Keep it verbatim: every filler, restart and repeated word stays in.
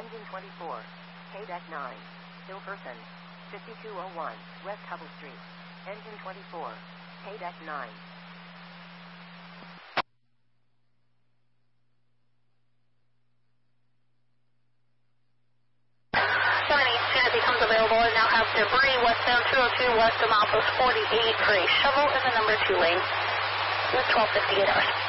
Engine twenty-four. K-Deck nine. Still person. fifty-two oh one, West Hubble Street. Engine twenty-four. K-Deck nine. As becomes available and now have debris westbound two oh two west of milepost forty-eight for a shovel in the number two lane with twelve fifty-eight hours.